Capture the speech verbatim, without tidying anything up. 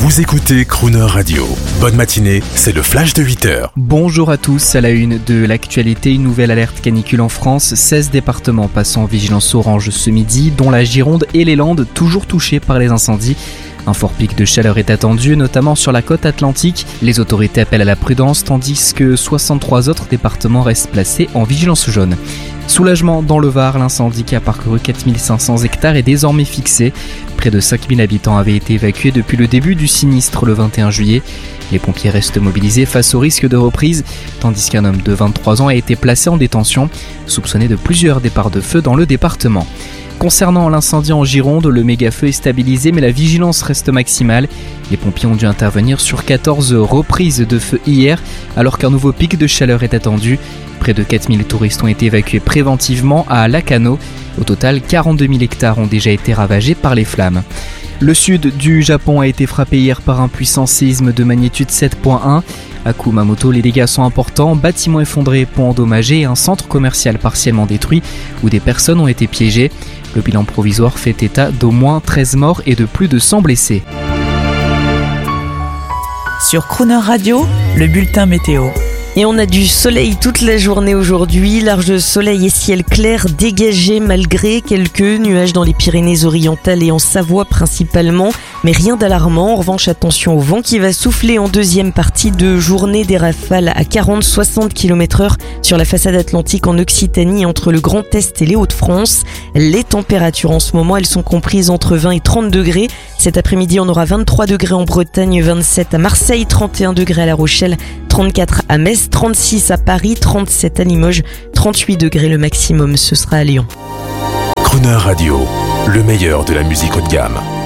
Vous écoutez Crooner Radio. Bonne matinée, c'est le flash de huit heures. Bonjour à tous, à la une de l'actualité, une nouvelle alerte canicule en France. seize départements passent en vigilance orange ce midi, dont la Gironde et les Landes, toujours touchés par les incendies. Un fort pic de chaleur est attendu, notamment sur la côte atlantique. Les autorités appellent à la prudence, tandis que soixante-trois autres départements restent placés en vigilance jaune. Soulagement dans le Var, l'incendie qui a parcouru quatre mille cinq cents hectares est désormais fixé. Près de cinq mille habitants avaient été évacués depuis le début du sinistre le vingt et un juillet. Les pompiers restent mobilisés face au risque de reprise, tandis qu'un homme de vingt-trois ans a été placé en détention, soupçonné de plusieurs départs de feu dans le département. Concernant l'incendie en Gironde, le méga-feu est stabilisé mais la vigilance reste maximale. Les pompiers ont dû intervenir sur quatorze reprises de feu hier, alors qu'un nouveau pic de chaleur est attendu. Près de quatre mille touristes ont été évacués préventivement à Nakano. Au total, quarante-deux mille hectares ont déjà été ravagés par les flammes. Le sud du Japon a été frappé hier par un puissant séisme de magnitude sept virgule un. À Kumamoto, les dégâts sont importants, bâtiments effondrés, ponts endommagés et un centre commercial partiellement détruit où des personnes ont été piégées. Le bilan provisoire fait état d'au moins treize morts et de plus de cent blessés. Sur Crooner Radio, le bulletin météo. Et on a du soleil toute la journée aujourd'hui, large soleil et ciel clair dégagé malgré quelques nuages dans les Pyrénées-Orientales et en Savoie principalement, mais rien d'alarmant. En revanche, attention au vent qui va souffler en deuxième partie de journée, des rafales à quarante à soixante kilomètres heure sur la façade atlantique en Occitanie entre le Grand Est et les Hauts-de-France. Les températures en ce moment, elles sont comprises entre vingt et trente degrés. Cet après-midi, on aura vingt-trois degrés en Bretagne, vingt-sept à Marseille, trente et un degrés à La Rochelle, trente-quatre à Metz, trente-six à Paris, trente-sept à Limoges, trente-huit degrés le maximum, ce sera à Lyon. Crooner Radio, le meilleur de la musique haut de gamme.